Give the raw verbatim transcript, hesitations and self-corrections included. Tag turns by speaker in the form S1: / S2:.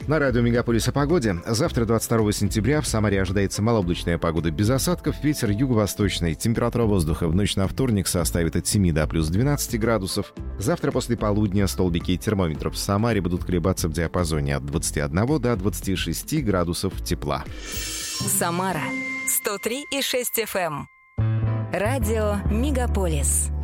S1: На радио «Мегаполис» о погоде. Завтра, двадцать второго сентября, в Самаре ожидается малооблачная погода без осадков. Ветер юго-восточный. Температура воздуха в ночь на вторник составит от семи до плюс двенадцати градусов. Завтра после полудня столбики термометров в Самаре будут колебаться в диапазоне от двадцати одного до двадцати шести градусов тепла.
S2: Самара сто три и шесть эф эм. Радио «Мегаполис».